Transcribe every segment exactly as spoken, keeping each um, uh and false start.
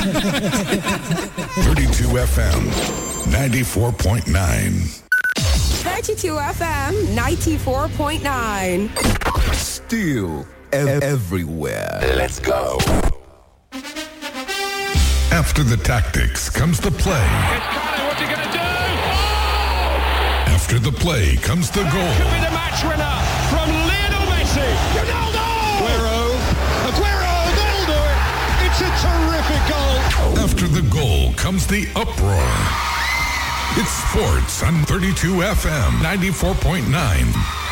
thirty-two F M, ninety-four point nine. thirty-two F M, ninety-four point nine. Still ev- everywhere. Let's go. After the tactics comes the play. It's Carlo, what's he going to do? Oh! After the play comes the goal. Could be the match winner from Lionel Messi. Ronaldo! Aguero, Aguero, they'll do it. It's a terrific goal. After the goal comes the uproar. It's sports on thirty-two F M, ninety-four point nine.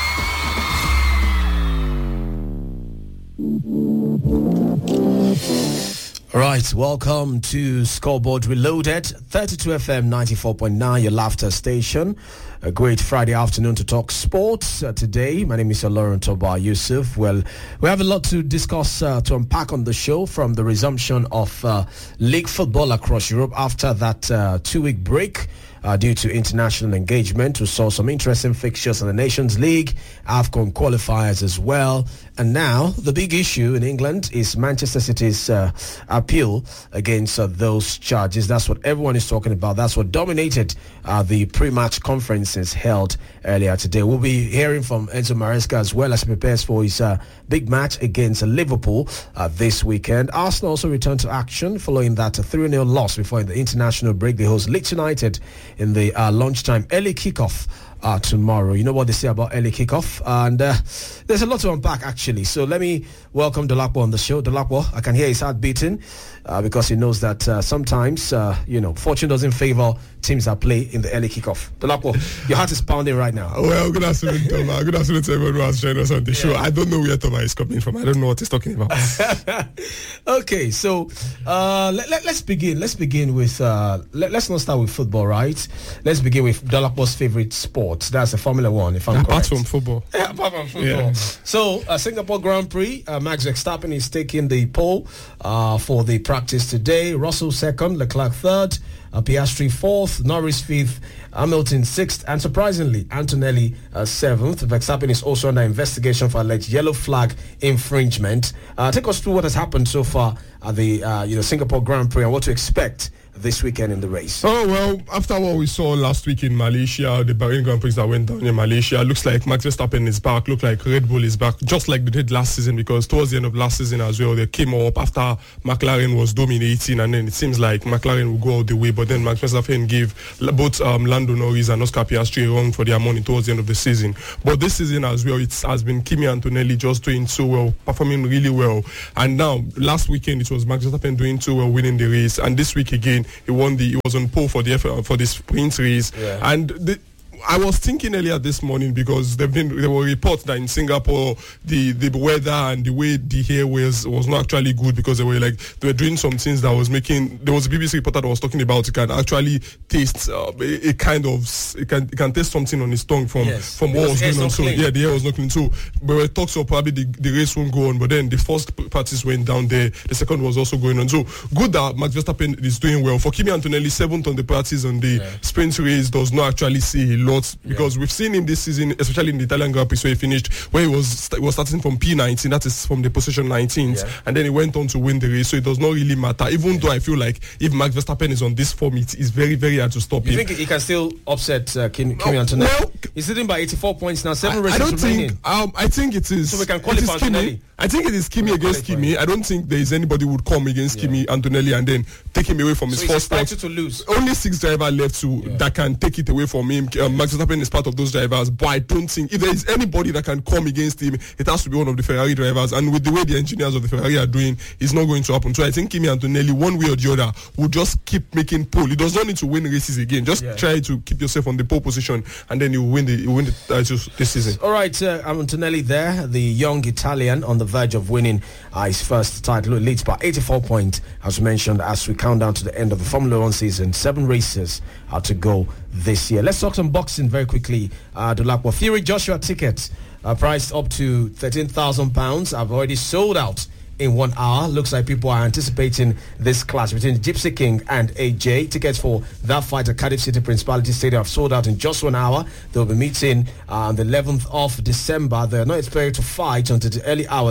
All right, welcome to Scoreboard Reloaded, thirty-two F M ninety-four point nine, your laughter station. A great Friday afternoon to talk sports uh, today. My name is Lauren Toba Yusuf. Well, we have a lot to discuss, uh, to unpack on the show, from the resumption of uh, league football across Europe after that uh, two-week break. Uh, due to international engagement. We saw some interesting fixtures in the Nations League, AFCON qualifiers as well. And now the big issue in England is Manchester City's uh, appeal against uh, those charges. That's what everyone is talking about. That's what dominated uh, the pre-match conferences held earlier today. We'll be hearing from Enzo Maresca as well as he prepares for his uh, big match against uh, Liverpool uh, this weekend. Arsenal also returned to action following that three nil loss before the international break. They host Leeds United in the uh, lunchtime early kickoff uh, tomorrow. You know what they say about early kickoff, and uh, there's a lot to unpack actually. So let me welcome Dolapo on the show. Dolapo, I can hear his heart beating uh, because he knows that uh, sometimes uh, you know fortune doesn't favor teams that play in the early kickoff. Dolapo, your heart is pounding right now. Well, good afternoon, Thomas. Good afternoon to everyone who has joined us on the yeah. show. I don't know where Thomas is coming from. I don't know what he's talking about. Okay, so uh, let, let, let's begin. Let's begin with. Uh, let, let's not start with football, right? Let's begin with Dolapo's favorite sport. That's the Formula One, if I'm apart correct. from football. Yeah, apart from football. Yeah. So, uh, Singapore Grand Prix, uh, Max Verstappen is taking the pole uh, for the practice today. Russell second, Leclerc third, uh, Piastri fourth, Norris fifth, Hamilton sixth, and surprisingly, Antonelli uh, seventh. Verstappen is also under investigation for alleged yellow flag infringement. Uh, take us through what has happened so far at the uh, you know Singapore Grand Prix and what to expect this weekend in the race. Oh, well, after what we saw last week in Malaysia, the Bahrain Grand Prix that went down in Malaysia, looks like Max Verstappen is back, look like Red Bull is back, just like they did last season, because towards the end of last season as well, they came up after McLaren was dominating, and then it seems like McLaren will go all the way, but then Max Verstappen gave both um, Lando Norris and Oscar Piastri a run for their money towards the end of the season. But this season as well, it has been Kimi Antonelli just doing so well, performing really well. And now, last weekend, it was Max Verstappen doing so well, winning the race, and this week again, he won the. He was on pole for the for the sprint race, yeah. and the, I was thinking earlier this morning because there've been there were reports that in Singapore the, the weather and the way the air was was not actually good, because they were like they were doing some things that was making. There was a B B C reporter that was talking about it can actually taste uh, a, a kind of it can it can taste something on his tongue from yes. from what was going on. So clean. yeah, the air was not clean. So there were talks of probably the, the race won't go on, but then the first practice went down there. The second was also going on. So good that Max Verstappen is doing well. For Kimi Antonelli, seventh on the practice on the yeah. sprint race does not actually see a lot, because yeah. we've seen him this season, especially in the Italian Grand Prix where he finished, where he was he was starting from P nineteen, that is from the position nineteenth, yeah. and then he went on to win the race. So it does not really matter, even yeah. though I feel like if Max Verstappen is on this form, it is very, very hard to stop you him. You think he can still upset uh, Kimi, Kimi Antonelli? Well, he's sitting by eighty-four points now, seven I, races I don't remaining. think. Um, I think it is. So we can qualify Antonelli. I think it is Kimi against Kimi. I don't think there is anybody who would come against yeah. Kimi Antonelli and then take him away from his so first spot. To lose. Only six drivers left to yeah. that can take it away from him. Um, Max Verstappen is part of those drivers, but I don't think if there is anybody that can come against him, it has to be one of the Ferrari drivers. And with the way the engineers of the Ferrari are doing, it's not going to happen. So I think Kimi Antonelli, one way or the other, will just keep making pole. He does not need to win races again. Just yeah. try to keep yourself on the pole position, and then you will win the you win the title this season. All right, uh, Antonelli there, the young Italian on the verge of winning uh, his first title. It leads by eighty-four points, as mentioned, as we count down to the end of the Formula One season. Seven races are to go this year. Let's talk some boxing very quickly. Uh, Dolapo, Fury Joshua tickets are priced up to thirteen thousand pounds. I've already sold out in one hour. Looks like people are anticipating this clash between Gypsy King and A J. Tickets for that fight at Cardiff City Principality Stadium have sold out in just one hour. They'll be meeting uh, on the eleventh of December. They're not expected to fight until the early hours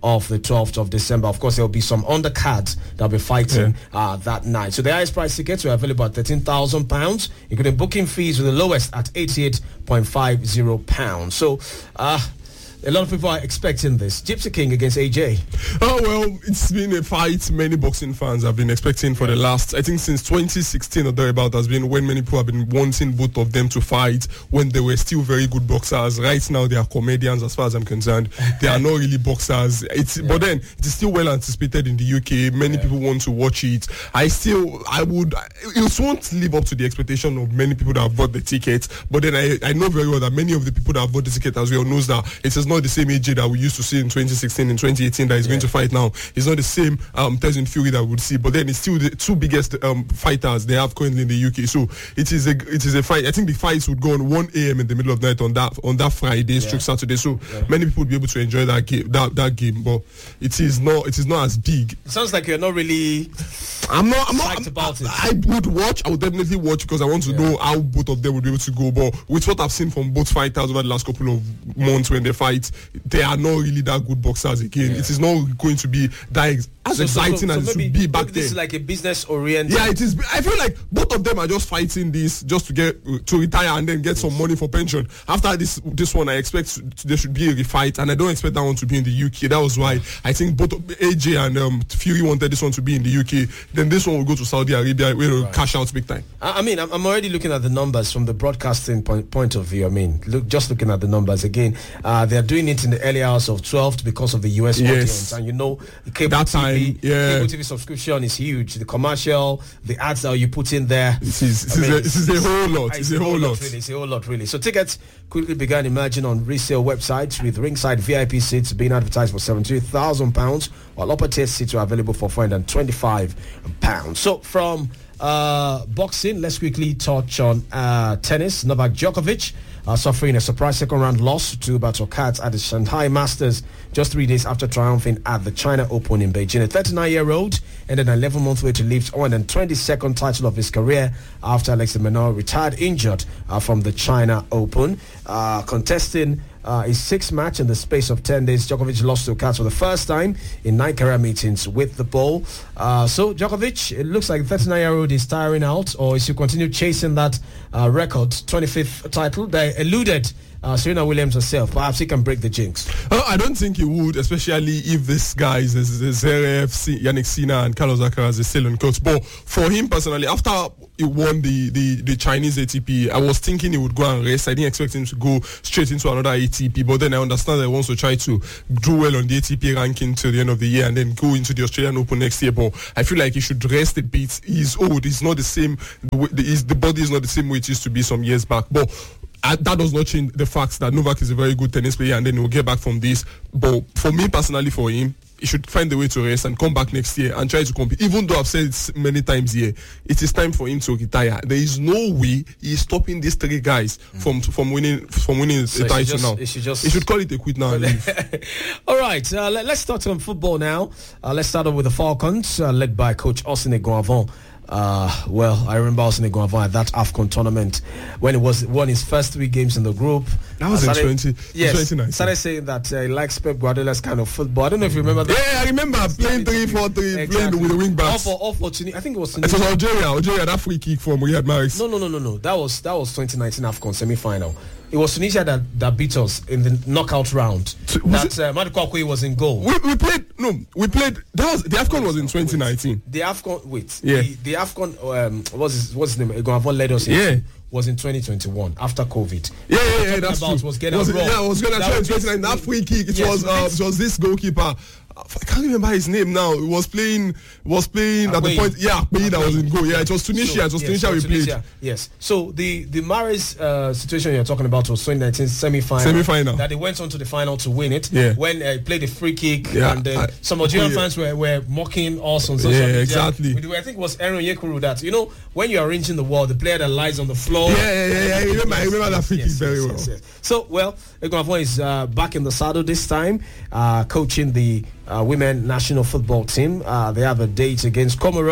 of the twelfth of December. Of course, there will be some undercards that will be fighting yeah. uh, that night. So the highest price tickets were available at thirteen thousand pounds, including booking fees with the lowest at eighty-eight point five zero pounds. So, uh, a lot of people are expecting this. Gypsy King against A J. Oh, well, it's been a fight many boxing fans have been expecting for the last, I think since twenty sixteen or thereabout has been when many people have been wanting both of them to fight when they were still very good boxers. Right now, they are comedians as far as I'm concerned. They are not really boxers. It's yeah. But then, it is still well anticipated in the U K. Many yeah. people want to watch it. I still, I would, it won't live up to the expectation of many people that have bought the tickets. But then I, I know very well that many of the people that have bought the ticket as well knows that it is not the same A J that we used to see in twenty sixteen and twenty eighteen that is yeah. going to fight now. It's not the same um, Tyson Fury that we would see, but then it's still the two biggest um, fighters they have currently in the U K. So it is a it is a fight. I think the fights would go on one a.m. in the middle of the night on that on that Friday, yeah. stroke Saturday. So yeah. many people would be able to enjoy that game. That, that game, but it is not it is not as big. It sounds like you're not really. I'm not. I'm not. I'm, about it. I would watch. I would definitely watch because I want to yeah. know how both of them would be able to go. But with what I've seen from both fighters over the last couple of months when they fight, they are not really that good boxers again. Yeah. It is not going to be that ex- as so, exciting so, so, so as it would be back this then. This is like a business oriented. Yeah, it is. I feel like both of them are just fighting this just to get to retire and then get yes. some money for pension. After this this one, I expect there should be a refight, and I don't expect that one to be in the U K. That was why I think both A J and um, Fury wanted this one to be in the U K. Then this one will go to Saudi Arabia where it'll right. cash out big time. I, I mean, I'm, I'm already looking at the numbers from the broadcasting point, point of view. I mean, look, just looking at the numbers again, uh, they're doing it in the early hours of twelfth because of the U S yes. audience, and you know, the cable that T V, time, yeah. cable T V subscription is huge. The commercial, the ads that you put in there, this is, this, I mean, is, a, this is a whole lot. It's, it's a whole lot. lot. Really, it's a whole lot, really. So tickets quickly began emerging on resale websites, with ringside V I P seats being advertised for seventy thousand pounds, while upper tier seats were available for four hundred twenty-five pounds. So from uh, boxing, let's quickly touch on uh, tennis. Novak Djokovic uh, suffering a surprise second round loss to Bato Katz at the Shanghai Masters just three days after triumphing at the China Open in Beijing. A thirty-nine-year-old ended an eleven-month wait to lift one hundred twenty-second title of his career after Alexei Menor retired injured uh, from the China Open. Uh, contesting uh, his sixth match in the space of ten days, Djokovic lost to Katz for the first time in nine career meetings with the ball. Uh, so Djokovic, it looks like the thirty-nine-year-old is tiring out, or is he continue chasing that uh, record, twenty-fifth title that eluded Uh, Serena Williams herself? Perhaps he can break the jinx. Uh, I don't think he would, especially if this guys, Zverev, Yannick Sinner and Carlos Alcaraz is still on court. But for him personally, after he won the, the, the Chinese A T P, I was thinking he would go and rest. I didn't expect him to go straight into another A T P, but then I understand that he wants to try to do well on the A T P ranking till the end of the year and then go into the Australian Open next year. But I feel like he should rest a bit. He's old. He's not the same. The, the, the body is not the same way it used to be some years back. But Uh, that does not change the fact that Novak is a very good tennis player and then he'll get back from this. But for me personally, for him, he should find a way to rest and come back next year and try to compete. Even though I've said it many times here, it is time for him to retire. There is no way he's stopping these three guys mm. from from winning from winning so the title just, now. He should, just... he should call it a quit now and leave. All right, uh, let, let's start on football now. Uh, let's start off with the Falcons, uh, led by Coach Austin Eguavon. Uh, well, I remember Austin Eguavon at that AFCON tournament when he was won his first three games in the group. That was started, in twenty, yes, twenty nineteen. Started saying that uh, he likes Pep Guardiola's kind of football. I don't know if you remember that. Yeah, I remember playing three four three, exactly. Playing with the wing backs. All for, all for Tunisia. I think it was Tunisia. It was Algeria. Algeria, that free kick from Riyad Mahrez. No, no, no, no, no. That was that was twenty nineteen AFCON semi-final. It was Tunisia that, that beat us in the knockout round. So, that uh, Madu Kwakwe was in goal. We, we played no, we played. That was the AFCON was in twenty nineteen. The AFCON, wait, yeah. The, the AFCON, um, what's his, what's his name? Eguavon led us. Yeah. Was in twenty twenty-one after COVID. Yeah, yeah, yeah. That's about true. Was getting was it, yeah, I was going to try twenty nineteen. That free kick. It yes, was uh, it was this goalkeeper. I can't remember his name now. It was playing was playing Akwe. At the point. Yeah, Akwe that was in goal. Yeah, it was Tunisia. So, it was yes, Tunisia we Tunisia. played. Yes. So the the Mahrez uh, situation you're talking about was twenty nineteen semi-final. Semi-final. That they went on to the final to win it. Yeah. When uh, he played a free kick, yeah. and then I, some Algerian yeah. fans were, were mocking us on social yeah, media. exactly. I think it was Aaron Yekuru that, you know, when you're arranging the wall, the player that lies on the floor. Yeah, yeah, yeah. yeah. I remember, I remember that free yes, kick very yes, well. Yes, yes. So, well, Eguavon is uh, back in the saddle this time, uh, coaching the uh, women national football team. Uh, they have a date against Comoros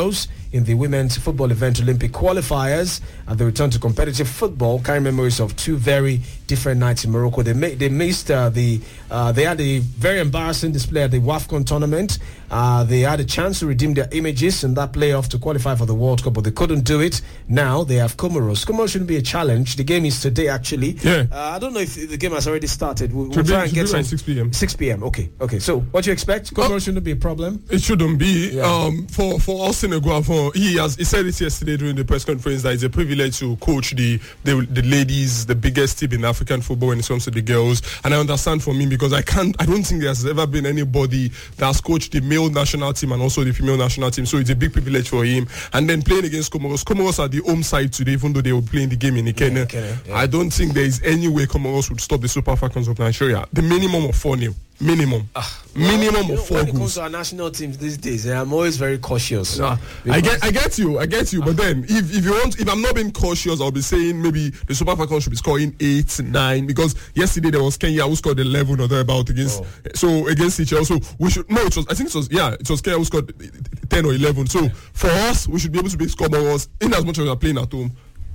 in the women's football event Olympic qualifiers. And they return to competitive football, carrying memories of two very different nights in Morocco. They ma- they missed uh, the uh, they had a very embarrassing display at the WAFCON tournament. Uh, they had a chance to redeem their images in that playoff to qualify for the World Cup, but they couldn't do it. Now they have Comoros. Comoros shouldn't be a challenge. The game is today, actually. Yeah. Uh, I don't know if the game has already started. We'll, we'll Should be- try and should get be some. around six p.m. six p.m. Okay. Okay. So what do you expect? Comoros shouldn't be a problem. It shouldn't be. Yeah. Um, for for Austin Eguavoen, he has he said it yesterday during the press conference that it's a privilege to coach the, the the ladies, the biggest team in African football when it comes to the girls. And I understand for me because I can't. I don't think there's ever been anybody that has coached the male national team and also the female national team. So it's a big privilege for him. And then playing against Comoros. Comoros are the home side today, even though they were playing the game in Ikene. Yeah, Ikene, yeah. I don't think there is any way Comoros would stop the Super Falcons of Nigeria. The minimum of four nil. Minimum. Well, minimum you know, of four when it comes goals. to our national teams these days, eh, I'm always very cautious. Nah, I get, I get you, I get you. But then, if, if you want, if I'm not being cautious, I'll be saying maybe the Super Falcons should be scoring eight, nine. Because yesterday there was Kenya who scored eleven or thereabout against, Oh. so against each other. So we should no, it was, I think it was, yeah, it was Kenya who scored ten or eleven. So for us, we should be able to be scorers in as much as we are playing at home.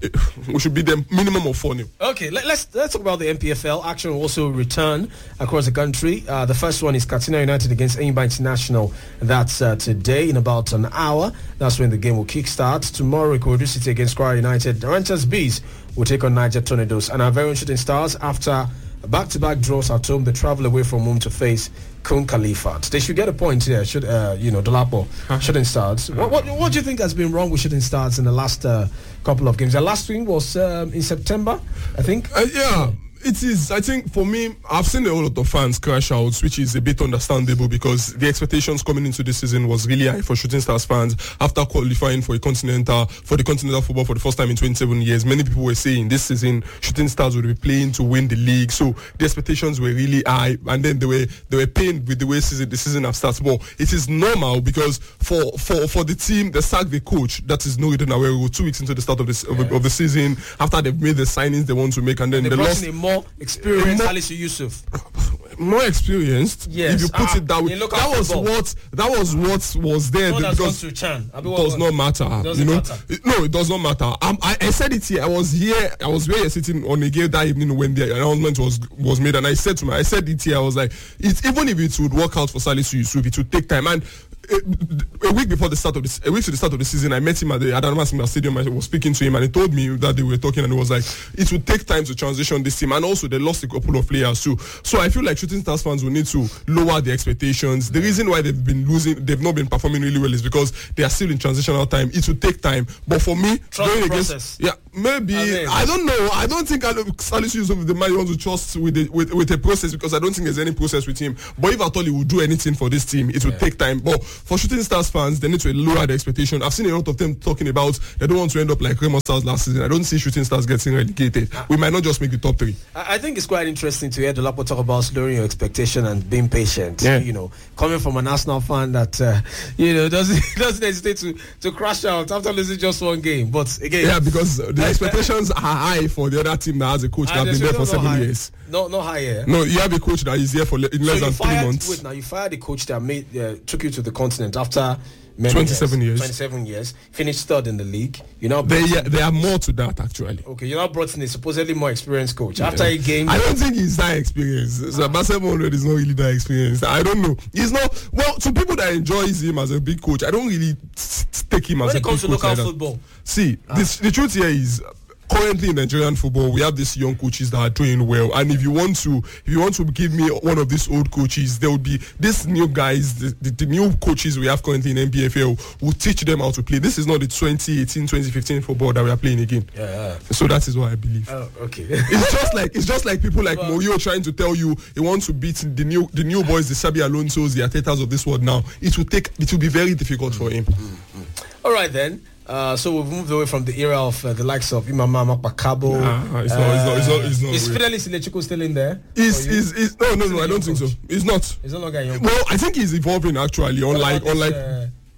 We should be them minimum of four nil. Okay, let, let's let's talk about the N P F L. Action will also return across the country. Uh, the first one is Katsina United against Enyimba International. That's uh, today in about an hour. That's when the game will kickstart. Tomorrow, Ikorodu City against Kwara United. The Ranchers Bees will take on Niger Tornadoes. And our very own Shooting Stars, after back-to-back draws at home, they travel away from home to face Kun Khalifat. They should get a point here. Should uh, you know, Dolapo, Shooting Stars. What, what what do you think has been wrong with Shooting Stars in the last uh, couple of games? The last win was um, in September, I think. Uh, yeah, it is. I think for me, I've seen a whole lot of fans crash out, which is a bit understandable because the expectations coming into this season was really high for Shooting Stars fans after qualifying for a continental for the continental football for the first time in twenty-seven years. Many people were saying this season Shooting Stars would be playing to win the league, so the expectations were really high, and then they were they were pained with the way season the season have started. Well, it is normal because for for for the team, they sacked the coach. That is no Norita Naweru two weeks into the start of this of, of the season after they've made the signings they want to make, and then They they brought lost. in a more experienced more- Alice Yusuf. More experienced, Yes. if you put Ah, it that way. in local That was football. what that was what was there One has gone because to Chan. I mean, it what- does not matter. Doesn't you know, matter. It- no, it does not matter. Um, I, I said it here. I was here. I was here sitting on a game that evening when the announcement was was made, and I said to me, I said it here. I was like, it, even if it would work out for Salisu Yusuf, it would take time. And a, a week before the start of this, a week to the start of the season, I met him at the Adama Simba Stadium. I was speaking to him, and he told me that they were talking, and it was like it would take time to transition this team, and also they lost a couple of players too. So I feel like Shooting Stars fans will need to lower the expectations. The reason why they've been losing, they've not been performing really well, is because they are still in transitional time. It will take time, but for me, Trust going the against, process. yeah, maybe I mean- I don't know. I don't think Salisu Yusuf is the man you want to trust with the, with with a process, because I don't think there's any process with him. But if at all he will do anything for this team, it will Yeah. take time. But for Shooting Stars fans, they need to lower the expectation. I've seen a lot of them talking about they don't want to end up like Remo Stars last season. I don't see Shooting Stars getting relegated. We might not just make the top three. I I think it's quite interesting to hear Dolapo talk about lowering your expectation and being patient. Yeah. You know, coming from an Arsenal fan that uh, you know doesn't doesn't hesitate to, to crash out after losing just one game. But again, Yeah, because the expectations are high for the other team that has a coach that and has been there for there's no seven high- years. No, not higher. No, you have a coach that is here for le- in less so than you three fired, months. Wait, now you fired the coach that made uh, took you to the continent after many twenty-seven years. twenty-seven years, finished third in the league. You know, There, yeah, there are more to that actually. okay, you're now brought in a supposedly more experienced coach after a game. I don't think he's that experienced. So Barcelona already is not really that experienced. I don't know. He's not. Well, to people that enjoys him as a big coach, I don't really t- t- take him as when a it comes big to coach local like that. football, See, this, the truth here is, currently in Nigerian football, we have these young coaches that are doing well. And if you want to, if you want to give me one of these old coaches, there will be these new guys, the, the, the new coaches we have currently in N P F L will teach them how to play. This is not the twenty eighteen twenty fifteen football that we are playing again. yeah. So that is what I believe. Oh, okay. It's just like it's just like people like Well- Mourinho trying to tell you he wants to beat the new the new boys, the Xabi Alonso's, the Artetas of this world. Now it will take it will be very difficult for him. All right then. Uh, so we've moved away from the era of uh, the likes of Imama Makpakabo. Ah, it's not- it's not- it's not- it's not Is real. Fidelis Ilechukwu still in there? Is Or you- is is no no Is he no a I don't young think so. coach? He's not. He's no longer a young. Well, I think he's evolving actually. What Unlike about this, unlike uh,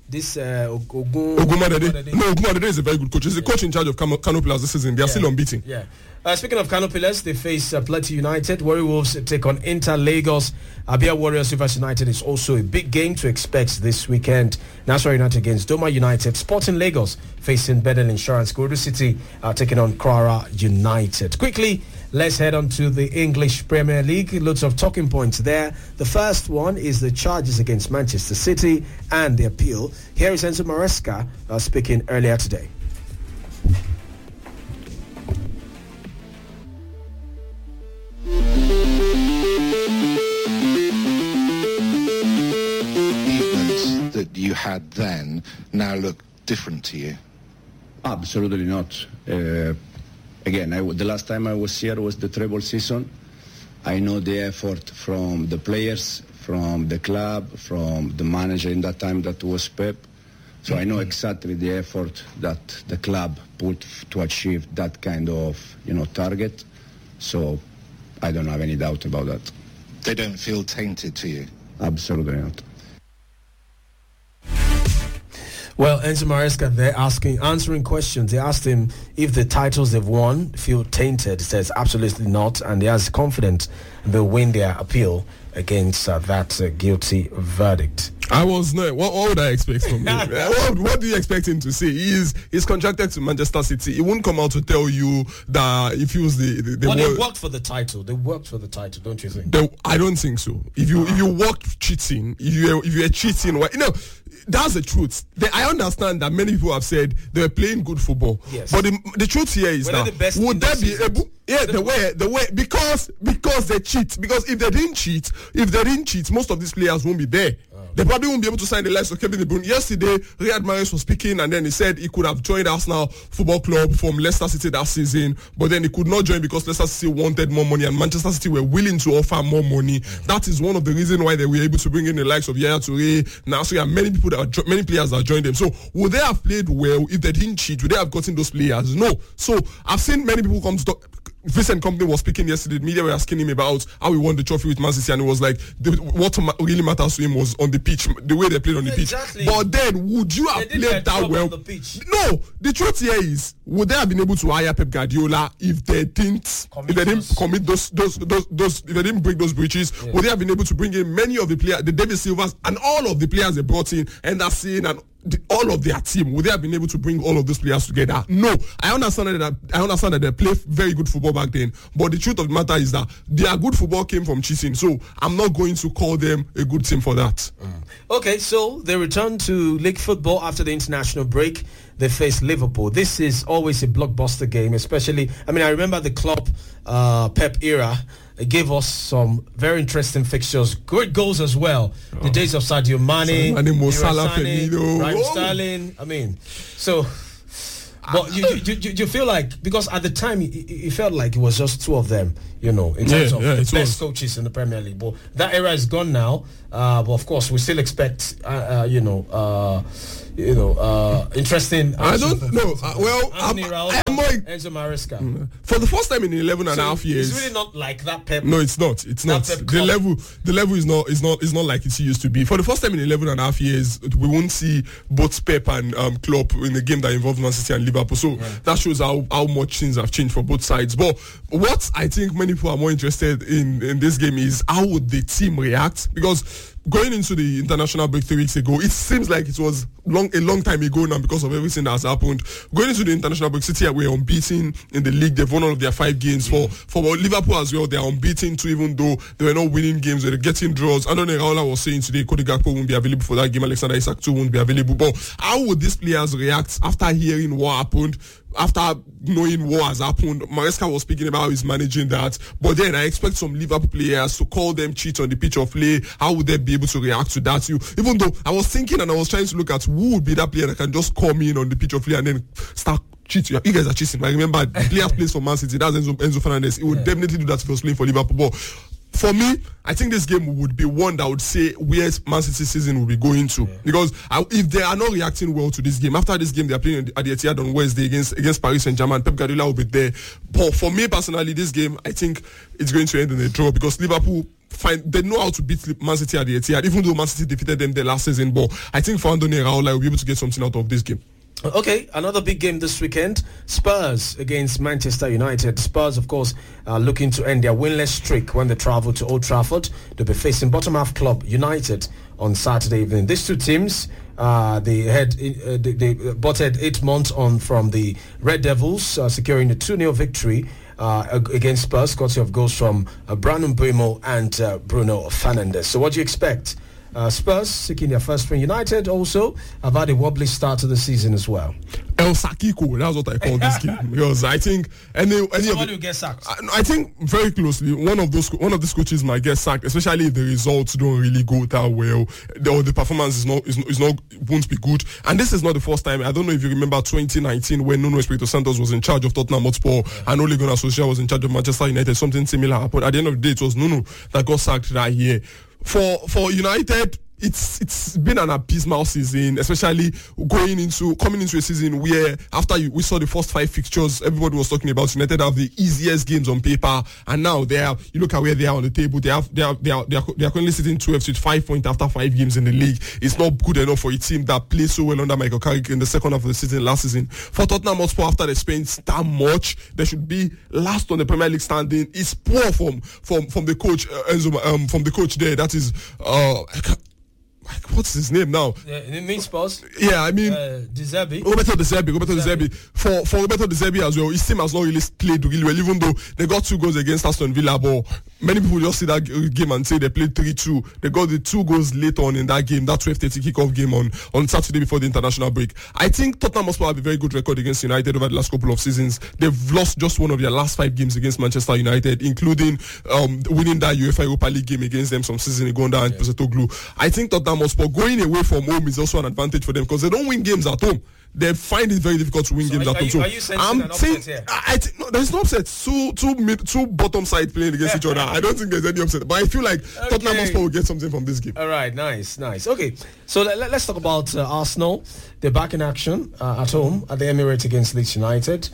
this uh, Ogun Ogunmadede. No, Ogunmadede is a very good coach. He's the yeah. coach in charge of Kano, Kano Pillars this season. They are yeah. still unbeaten. Yeah. Uh, speaking of Kano Pillars, they face uh, Plateau United. Warri Wolves take on Inter Lagos. Abia Warriors Rivers United is also a big game to expect this weekend. Nasarawa United against Doma United. Sporting Lagos facing Bedell Insurance. Godo City uh, taking on Kwara United. Quickly, let's head on to the English Premier League. Lots of talking points there. The first one is the charges against Manchester City and the appeal. Here is Enzo Maresca uh, speaking earlier today. That you had then now look different to you? Absolutely not. Uh, again, I, the last time I was here was the treble season. I know the effort from the players, from the club, from the manager in that time that was Pep. So I know exactly the effort that the club put to achieve that kind of, you know, target. So I don't have any doubt about that. They don't feel tainted to you? Absolutely not. Well, Enzo Maresca, they're asking, answering questions. They asked him if the titles they've won feel tainted. He says absolutely not, and he has confidence they'll win their appeal against uh, that uh, guilty verdict. I was no. What, what would I expect from him? what, what do you expect him to say? He is he's contracted to Manchester City. He won't come out to tell you that he feels the. the, the well, world, they worked for the title. They worked for the title, don't you think? They, I don't think so. If you uh-huh. if you work cheating, if you if you are cheating, you know. That's the truth. They, I understand that many people have said they were playing good football. Yes. But the, the truth here is We're that the would they be season. able? Yeah, the way, the way, because because they cheat. Because if they didn't cheat, if they didn't cheat, most of these players won't be there. Oh. They probably won't be able to sign the likes of Kevin De Bruyne. Yesterday, Riyad Mahrez was speaking, and then he said he could have joined Arsenal Football Club from Leicester City that season, but then he could not join because Leicester City wanted more money, and Manchester City were willing to offer more money. Mm-hmm. That is one of the reasons why they were able to bring in the likes of Yaya Toure, Nasri, and many people that are, many players that joined them. So would they have played well if they didn't cheat? Would they have gotten those players? No. So I've seen many people come to talk. Vincent Kompany was speaking yesterday. The media were asking him about how he won the trophy with Man City, and it was like the, what really matters to him was on the pitch, the way they played on the exactly. pitch. But then, would you have they played that well? The pitch. No. The truth here is, would they have been able to hire Pep Guardiola if they didn't, commit if they didn't those. commit those, those, those, those, if they didn't break those breaches? Yeah. Would they have been able to bring in many of the players, the David Silvas, and all of the players they brought in, Henderson and The, all of their team, would they have been able to bring all of those players together? No. I understand that I understand that they play very good football back then, but the truth of the matter is that their good football came from cheating, so I'm not going to call them a good team for that. Mm. Okay, so they return to league football after the international break. They face Liverpool. This is always a blockbuster game, especially, I mean, I remember the Klopp uh, Pep era. It gave us some very interesting fixtures, great goals as well. Oh. The days of Sadio Mane, Mane, Salah, Firmino, Raheem Sterling. I mean, so, but you, you, you, you feel like, because at the time it, it felt like it was just two of them, you know, in terms yeah, of yeah, the best was. coaches in the Premier League. But that era is gone now. Uh, but of course, we still expect, uh, uh, you know, uh, you know, uh, interesting. I don't know. Uh, well, Anthony I'm, Raoul, I'm like, Enzo Maresca. Mm, for the first time in eleven and so a half years, it's really not like that Pep. No, it's not. It's not. The level, the level is not, is not, is not like it used to be. For the first time in eleven and a half years, we won't see both Pep and um, Klopp in a game that involves Man City and Liverpool. So yeah. that shows how how much things have changed for both sides. But what I think many people are more interested in in this game is how would the team react, because going into the international break three weeks ago, it seems like it was long a long time ago now because of everything that has happened. Going into the international break, City were unbeaten in the league. They've won all of their five games. For for Liverpool as well, they're unbeaten too, even though they were not winning games. They were getting draws. Anthony Raola was saying today, Cody Gakpo won't be available for that game. Alexander Isak too won't be available. But how would these players react after hearing what happened? After knowing what has happened? Maresca was speaking about how he's managing that. But then I expect some Liverpool players to call them cheat on the pitch of play. How would they be able to react to that? You, even though I was thinking and I was trying to look at who would be that player that can just come in on the pitch of play and then start cheating. You guys are cheating. I remember the player plays for Man City. That's Enzo, Enzo Fernandez. He would yeah. definitely do that if he was playing for Liverpool. But for me, I think this game would be one that would say where Man City season will be going to. Yeah. Because I, if they are not reacting well to this game, after this game they are playing at the Etihad on Wednesday against against Paris Saint-Germain, Pep Guardiola will be there. But for me personally, this game, I think it's going to end in a draw because Liverpool find they know how to beat Man City at the Etihad, even though Man City defeated them the last season. But I think for Andoni Iraola, will be able to get something out of this game. Okay, another big game this weekend. Spurs against Manchester United. Spurs, of course, are looking to end their winless streak when they travel to Old Trafford. They'll be facing bottom half club United on Saturday evening. These two teams, uh, they had uh, they, they butted eight months on from the Red Devils, uh, securing a two nil victory uh, against Spurs, courtesy of goals from uh, Brandon Mbeumo and uh, Bruno Fernandes. So what do you expect? Uh, Spurs seeking their first win. United also have had a wobbly start to the season as well. El Sakiko, that's what I call this game, because I think any any Someone of the, will get sacked. I, I think very closely one of those one of these coaches might get sacked, especially if the results don't really go that well, or the performance is not is not, is not won't be good. And this is not the first time. I don't know if you remember twenty nineteen when Nuno Espirito Santos was in charge of Tottenham Hotspur yeah. and Ole Gunnar Solskjaer was in charge of Manchester United. Something similar happened. At the end of the day, it was Nuno that got sacked that year. For for United, it's it's been an abysmal season, especially going into coming into a season where after you, we saw the first five fixtures, everybody was talking about United have the easiest games on paper, and now they are. You look at where they are on the table. They have they are they are they are, they are currently sitting twelfth with five points after five games in the league. It's not good enough for a team that played so well under Michael Carrick in the second half of the season last season. For Tottenham Hotspur, after they spent that much, they should be last on the Premier League standing. It's poor from from from the coach uh, Enzo um from the coach there. That is uh. What's his name now? Yeah, it means Spurs. Yeah, I mean uh, De Zerbi. Roberto De Zerbi. Roberto De Zerbi. For for Roberto De Zerbi as well, his team has not really played really well, even though they got two goals against Aston Villa. But many people just see that game and say they played three two. They got the two goals late on in that game, that twelve thirty kickoff game on, on Saturday before the international break. I think Tottenham Hotspur have a very good record against United over the last couple of seasons. They've lost just one of their last five games against Manchester United, including um, winning that UEFA Europa League game against them some season ago under yeah. Postecoglou. I think Tottenham Hotspur going away from home is also an advantage for them because they don't win games at home. They find it very difficult to win so games are, at home. you, So are you sensing I'm an saying, upset here? I, I think no, there's no upset. Two, two, mid, two bottom side playing against each other. I don't think there's any upset. But I feel like okay. Tottenham Hotspur will get something from this game. All right, nice, nice. Okay, so let, let's talk about uh, Arsenal. They're back in action uh, at home at the Emirates against Leeds United.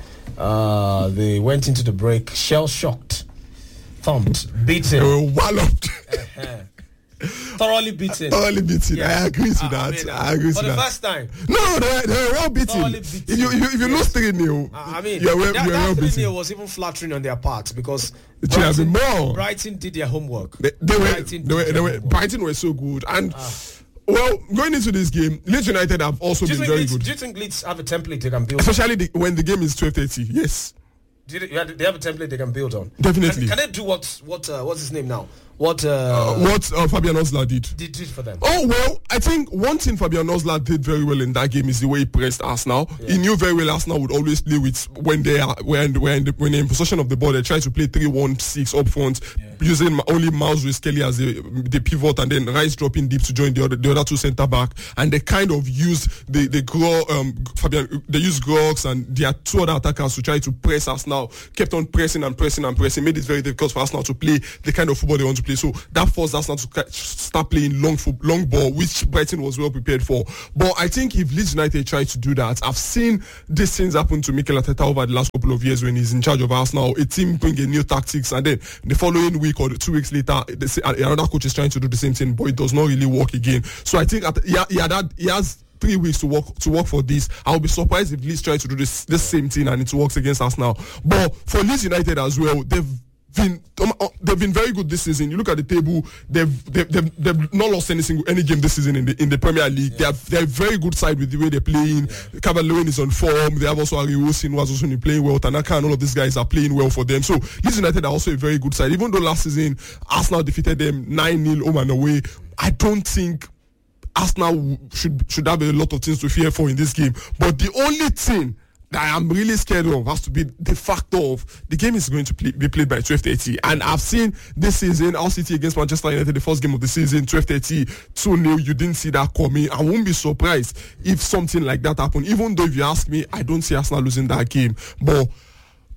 Uh, they went into the break shell-shocked, thumped, beaten. They were walloped. Uh-huh. Thoroughly beaten. Thoroughly beaten. Yeah. I agree with uh, that. I, mean, uh, I agree with that. that. For the first time. No, they were, they were well beaten. Thoroughly beaten. If you, if you, if you yes. lose three nil, uh, I mean, you're well, that, you're that well three beaten. nil was even flattering on their part because it should have been Brighton, more. Brighton did their homework. They, they were, Brighton, they were, they were, homework. Brighton were so good. And, uh, well, going into this game, Leeds United have also been very Leeds, good. Do you think Leeds have a template they can build Especially the, when the game is twelve thirty, yes. Do they, they have a template they can build on? Definitely. Can, can they do what, what uh, what's his name now? What uh, uh, what uh, Fabian Osler did. did did for them? Oh, well, I think one thing Fabian Osler did very well in that game is the way he pressed Arsenal. Yeah. He knew very well Arsenal would always play with, when they are when, when, when they're in possession of the ball, they try to play three one six up front, yeah. using only Miles Lewis-Kelly as the, the pivot, and then Rice dropping deep to join the other, the other two centre back. And they kind of used the, the Gro, um, Fabian, they used Grox and their two other attackers to try to press Arsenal, kept on pressing and pressing and pressing, made it very difficult for Arsenal to play the kind of football they want to play. So that forced Arsenal to start playing long long ball, which Brighton was well prepared for. But I think if Leeds United try to do that, I've seen these things happen to Mikel Arteta over the last couple of years when he's in charge of Arsenal. A team bring a new tactics, and then the following week or two weeks later, say, another coach is trying to do the same thing, but it does not really work again. So I think at, yeah, yeah, that he has three weeks to work to work for this. I'll be surprised if Leeds try to do this this same thing and it works against Arsenal. But for Leeds United as well, they've been um, uh, they've been very good this season. You look at the table; they've they've, they've, they've not lost any single any game this season in the in the Premier League. Yeah. They are they're a very good side with the way they're playing. Yeah. Calvert-Lewin is on form. They have also Ariwosin who has also been playing well. Tanaka and all of these guys are playing well for them. So Leeds United are also a very good side. Even though last season Arsenal defeated them nine nil home and away, I don't think Arsenal should should have a lot of things to fear for in this game. But the only thing that I am really scared of has to be the factor of the game is going to play, be played by twelve thirty. And I've seen this season, Hull City against Manchester United, the first game of the season, twelve thirty, two nil. You didn't see that coming. I won't be surprised if something like that happened. Even though if you ask me, I don't see Arsenal losing that game. But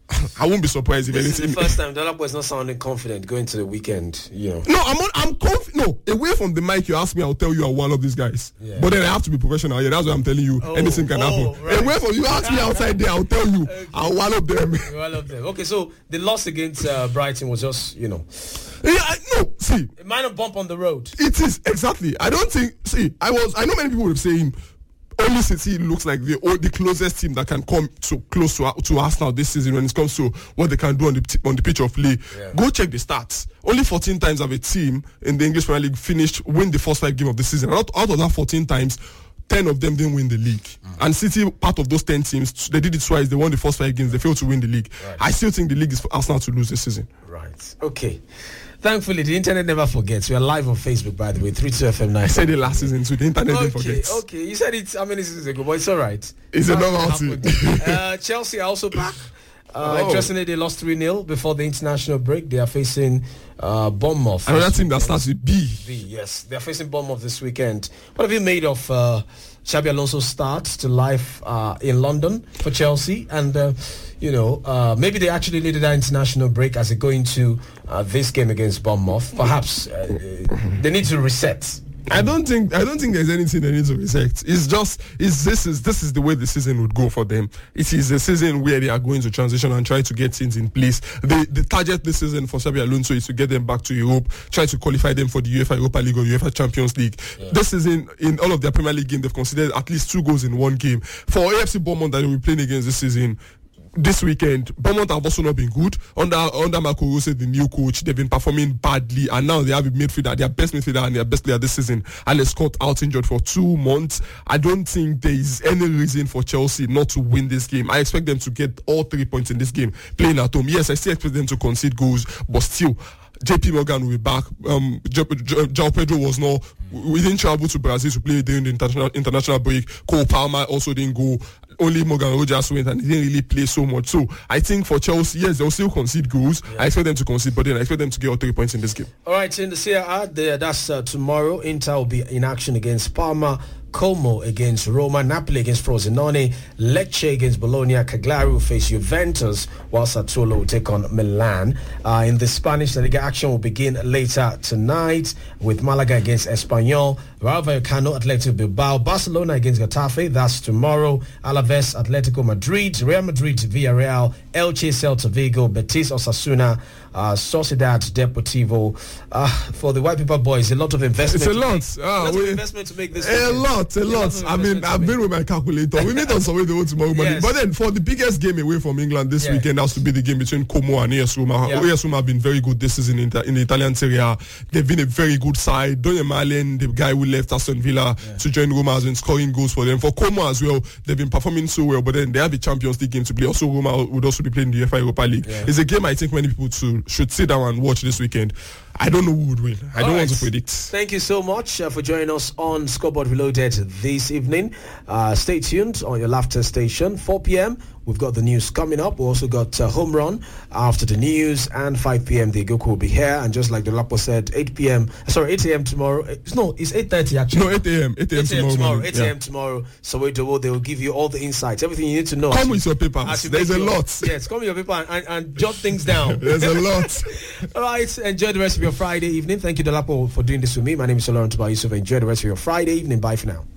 I won't be surprised if This is anything. the first time Dolapo is not sounding confident going to the weekend. You know. No, I'm on, I'm conf- No, away from the mic, you ask me, I'll tell you I'm one of these guys. Yeah. But then I have to be professional. Yeah, that's what I'm telling you. Oh, Anything can oh, happen. right. Away from you, ask me outside there, I'll tell you. Okay. I'm one of them. You're one of them. Okay, so the loss against uh, Brighton was just, you know, Yeah, I, no, see, a minor bump on the road. it is exactly. I don't think. See, I was. I know many people were saying only City looks like the or the closest team that can come to close to to Arsenal this season when it comes to what they can do on the on the pitch of play. Yeah. Go check the stats. Only fourteen times have a team in the English Premier League finished win the first five games of the season. Out, out of that fourteen times, ten of them didn't win the league. Mm. And City, part of those ten teams, they did it twice. They won the first five games. They failed to win the league. Right. I still think the league is for Arsenal to lose this season. Right. Okay. Thankfully, the internet never forgets. We are live on Facebook, by the way, three two F M nine. I said it last season, so the internet didn't Okay, forget. okay. You said it how many seasons ago, but it's all right. It's a Nothing normal happened. thing. uh, Chelsea are also back. Uh, Oh. Interestingly, they lost three nil before the international break. They are facing uh, Bournemouth. Another team that starts with B. B, yes. They are facing Bournemouth this weekend. What have you made of uh, Xabi Alonso's start to life uh, in London for Chelsea? And, uh, you know, uh, maybe they actually needed that international break as they go into uh, this game against Bournemouth. Perhaps uh, they need to reset. I don't think I don't think there's anything they need to reset. It's just it's this is this is the way the season would go for them. It is a season where they are going to transition and try to get things in place. The the target this season for Xabi Alonso is to get them back to Europe, try to qualify them for the UEFA Europa League or UEFA Champions League. Yeah. This season, in all of their Premier League games, they've considered at least two goals in one game. For A F C Bournemouth that they will be playing against this season, this weekend, Bournemouth have also not been good. Under under Marco Rose, the new coach, they've been performing badly, and now they have a midfielder, their best midfielder and their best player this season, Alex Scott, out injured for two months. I don't think there is any reason for Chelsea not to win this game. I expect them to get all three points in this game, playing at home. Yes, I still expect them to concede goals, but still, J P Morgan will be back. Um, João Pedro was not. We didn't travel to Brazil to play during the international international break. Cole Palmer also didn't go. Only Morgan Rogers went and he didn't really play so much. So I think for Chelsea, yes, they'll still concede goals. Yeah. I expect them to concede, but then I expect them to get all three points in this game. All right, in the Serie A, that's uh, tomorrow. Inter will be in action against Parma. Como against Roma, Napoli against Frosinone, Lecce against Bologna, Cagliari will face Juventus, while Sassuolo will take on Milan. Uh, in the Spanish La Liga, action will begin later tonight with Malaga against Espanyol, Rayo Vallecano, Athletic Bilbao, Barcelona against Getafe, that's tomorrow, Alaves, Atletico Madrid, Real Madrid, Villarreal, Elche, Celta Vigo, Betis, Osasuna, uh, Sociedad, Deportivo. Uh, for the white people boys, a lot of investment. It's a lot. Ah, a lot we, of investment to make this. A lot, a lot. I mean, I've been with my calculator. We need on some way to tomorrow morning. Yes. But then for the biggest game away from England this yeah. weekend has to be the game between Como and A S Roma. Yeah. A S Roma have been very good this season in, in the Italian Serie A. They've been a very good side. Donny Malen, the guy who left Aston Villa yeah. to join Roma, has been scoring goals for them. For Como as well, they've been performing so well. But then they have a Champions League game to play. Also, Roma would also be playing the UEFA Europa League. Yeah. It's a game I think many people to, should sit down and watch this weekend. I don't know who would win. I All don't right. want to predict. Thank you so much uh, for joining us on Scoreboard Reloaded this evening. Uh, stay tuned on your laughter station. four p.m. We've got the news coming up. We also got uh, Home Run after the news, and five p.m. the Goku will be here. And just like the Lapo said, eight p.m. Sorry, eight a.m. tomorrow. It's, no, it's eight thirty actually. No, eight a.m. eight a.m. tomorrow. tomorrow eight a.m. Yeah. tomorrow. So wait, they will give you all the insights, everything you need to know. Come with your papers. You There's a your, lot. Yes, come with your paper and, and, and jot things down. There's a lot. All right, enjoy the rest of your Friday evening. Thank you, Dolapo, for doing this with me. My name is Laurent Toba Yusuf. Enjoy the rest of your Friday evening. Bye for now.